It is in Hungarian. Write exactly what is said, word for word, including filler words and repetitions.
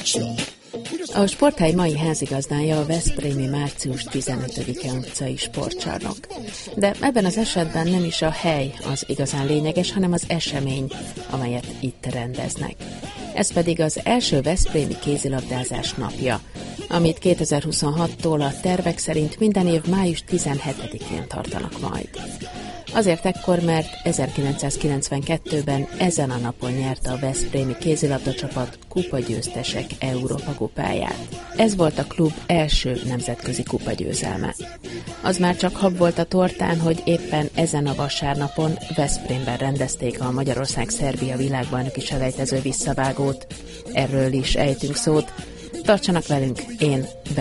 A sporthely mai házigazdája a veszprémi március tizenötödike utcai sportcsarnok. De ebben az esetben nem is a hely az igazán lényeges, hanem az esemény, amelyet itt rendeznek. Ez pedig az első veszprémi kézilabdázás napja, amit kétezer-huszonhattól a tervek szerint minden év május tizenhetedikén tartanak majd. Azért ekkor, mert ezerkilencszázkilencvenkettőben ezen a napon nyerte a veszprémi kézilabdacsapat kupagyőztesek Európa kupáját. Ez volt a klub első nemzetközi kupagyőzelme. Az már csak hab volt a tortán, hogy éppen ezen a vasárnapon Veszprémben rendezték a Magyarország-Szerbia világbajnoki selejtező visszavágót. Erről is ejtünk szót. Tartsanak velünk, én